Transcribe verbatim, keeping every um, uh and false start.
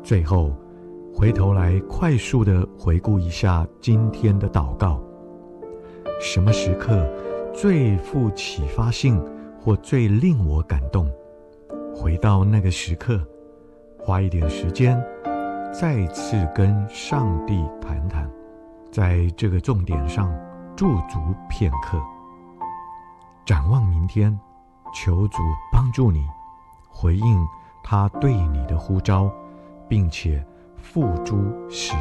最后回头来快速地回顾一下今天的祷告，什么时刻最富启发性或最令我感动，回到那个时刻，花一点时间再次跟上帝谈谈，在这个重点上驻足片刻。展望明天，求主帮助你回应他对你的呼召，并且付诸实